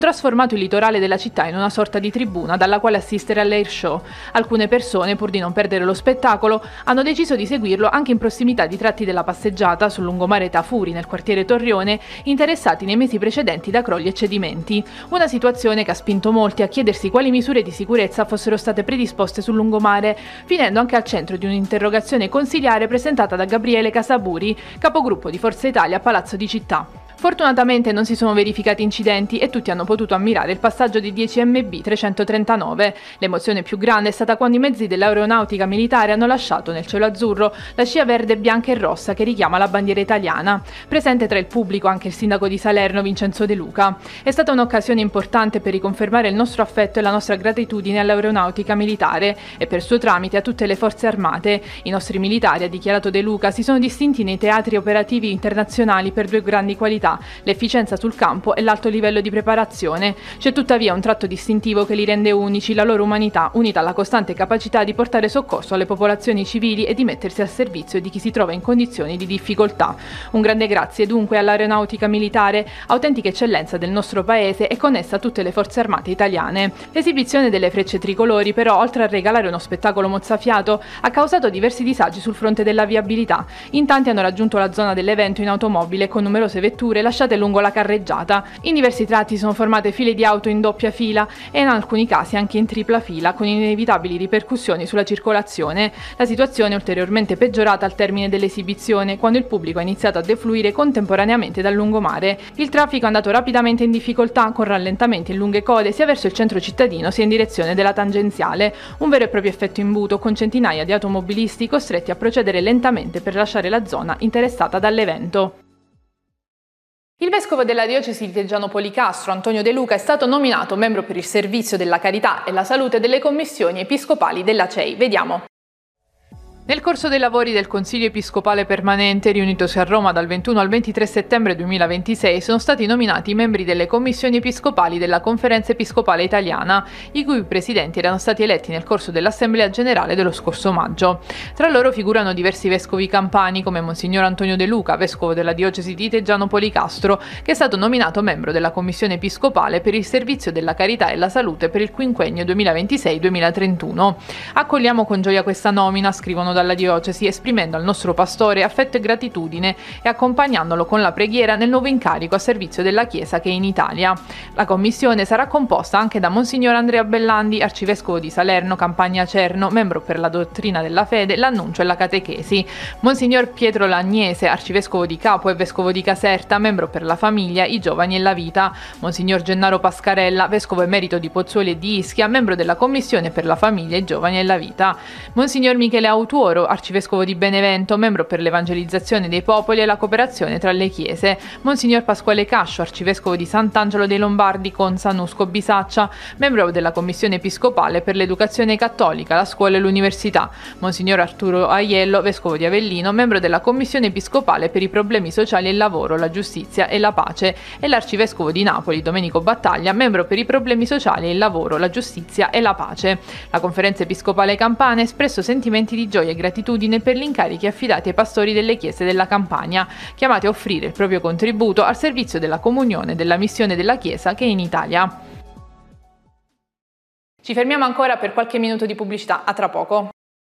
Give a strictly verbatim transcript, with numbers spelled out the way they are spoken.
trasformato il litorale della città in una sorta di tribuna dalla quale assistere all'air show. Alcune persone, pur di non perdere lo spettacolo, hanno deciso di seguirlo anche in prossimità di tratti della passeggiata sul lungomare Tafuri, nel quartiere Torrione, interessati nei mesi precedenti da crolli e cedimenti. Una situazione che ha spinto molti a chiedersi quali misure di sicurezza fossero state predisposte sul lungomare, finendo anche al centro di un'interrogazione consiliare presentata da Gabriele Casaburi, capogruppo di Forza Italia a Palazzo di Città. Fortunatamente non si sono verificati incidenti e tutti hanno potuto ammirare il passaggio di dieci M B trecentotrentanove. L'emozione più grande è stata quando i mezzi dell'aeronautica militare hanno lasciato nel cielo azzurro la scia verde, bianca e rossa che richiama la bandiera italiana. Presente tra il pubblico anche il sindaco di Salerno, Vincenzo De Luca. È stata un'occasione importante per riconfermare il nostro affetto e la nostra gratitudine all'aeronautica militare e per suo tramite a tutte le forze armate. I nostri militari, ha dichiarato De Luca, si sono distinti nei teatri operativi internazionali per due grandi qualità: l'efficienza sul campo e l'alto livello di preparazione. C'è tuttavia un tratto distintivo che li rende unici: la loro umanità, unita alla costante capacità di portare soccorso alle popolazioni civili e di mettersi al servizio di chi si trova in condizioni di difficoltà. Un grande grazie dunque all'aeronautica militare, autentica eccellenza del nostro paese e con essa tutte le forze armate italiane. L'esibizione delle frecce tricolori, però, oltre a regalare uno spettacolo mozzafiato, ha causato diversi disagi sul fronte della viabilità. In tanti hanno raggiunto la zona dell'evento in automobile con numerose vetture lasciate lungo la carreggiata. In diversi tratti sono formate file di auto in doppia fila e in alcuni casi anche in tripla fila, con inevitabili ripercussioni sulla circolazione. La situazione è ulteriormente peggiorata al termine dell'esibizione, quando il pubblico ha iniziato a defluire contemporaneamente dal lungomare. Il traffico è andato rapidamente in difficoltà, con rallentamenti e lunghe code sia verso il centro cittadino sia in direzione della tangenziale. Un vero e proprio effetto imbuto, con centinaia di automobilisti costretti a procedere lentamente per lasciare la zona interessata dall'evento. Il vescovo della diocesi di Teggiano Policastro, Antonio De Luca, è stato nominato membro per il servizio della carità e la salute delle commissioni episcopali della C E I. Vediamo. Nel corso dei lavori del Consiglio Episcopale Permanente, riunitosi a Roma dal ventuno al ventitré settembre duemilaventisei, sono stati nominati i membri delle commissioni episcopali della Conferenza Episcopale Italiana, i cui presidenti erano stati eletti nel corso dell'Assemblea Generale dello scorso maggio. Tra loro figurano diversi vescovi campani, come Monsignor Antonio De Luca, vescovo della diocesi di Teggiano Policastro, che è stato nominato membro della Commissione Episcopale per il servizio della carità e la salute per il quinquennio duemilaventisei duemilatrentuno. Accogliamo con gioia questa nomina, scrivono dalla diocesi, esprimendo al nostro pastore affetto e gratitudine e accompagnandolo con la preghiera nel nuovo incarico a servizio della Chiesa che è in Italia. La commissione sarà composta anche da Monsignor Andrea Bellandi, arcivescovo di Salerno, Campania Cerno, membro per la dottrina della fede, l'annuncio e la catechesi; Monsignor Pietro Lagnese, arcivescovo di Capo e vescovo di Caserta, membro per la famiglia, i giovani e la vita; Monsignor Gennaro Pascarella, vescovo emerito di Pozzuoli e di Ischia, membro della commissione per la famiglia, i giovani e la vita; Monsignor Michele Autuoro, arcivescovo di Benevento, membro per l'evangelizzazione dei popoli e la cooperazione tra le chiese; Monsignor Pasquale Cascio, arcivescovo di Sant'Angelo dei Lombardi, Conza, Nusco, Bisaccia, membro della Commissione Episcopale per l'Educazione Cattolica, la Scuola e l'Università; Monsignor Arturo Aiello, vescovo di Avellino, membro della Commissione Episcopale per i problemi sociali e il lavoro, la giustizia e la pace, e l'arcivescovo di Napoli, Domenico Battaglia, membro per i problemi sociali e il lavoro, la giustizia e la pace. La Conferenza Episcopale Campana ha espresso sentimenti di gioia e gratitudine per gli incarichi affidati ai pastori delle chiese della Campania, chiamati a offrire il proprio contributo al servizio della comunione e della missione della Chiesa che è in Italia. Ci fermiamo ancora per qualche minuto di pubblicità, a tra poco.